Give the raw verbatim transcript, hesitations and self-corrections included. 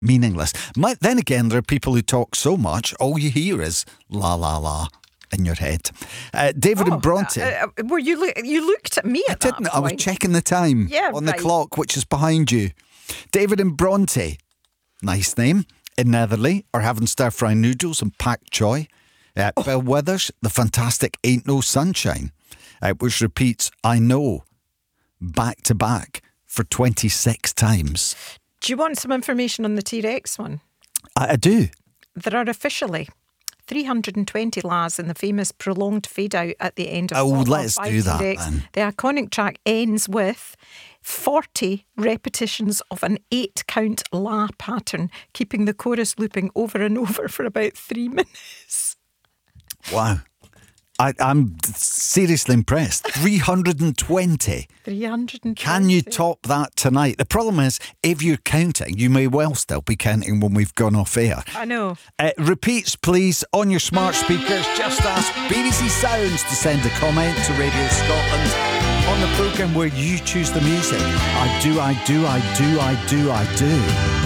meaningless. My, then again, there are people who talk so much, all you hear is la la la in your head. Uh, David oh, and Bronte. Uh, uh, were you look? You looked at me. At I didn't. That I was point. checking the time yeah, on right. the clock, which is behind you. David and Bronte. Nice name. In Netherly are having stir fry noodles and pak choy. Uh, oh. Bill Withers, the fantastic Ain't No Sunshine, uh, which repeats I Know back to back for twenty-six times. Do you want some information on the T-Rex one? I, I do. There are officially three hundred twenty Las in the famous prolonged fade out at the end of Oh, Bottle let's of do that T-Rex. then. The iconic track ends with forty repetitions of an eight count la pattern, keeping the chorus looping over and over for about three minutes. Wow. I, I'm seriously impressed. three hundred twenty. three hundred twenty. Can you top that tonight? The problem is, if you're counting, you may well still be counting when we've gone off air. I know. Uh, repeats, please, on your smart speakers. Just ask B B C Sounds to send a comment to Radio Scotland on the programme where you choose the music. I do, I do, I do, I do, I do.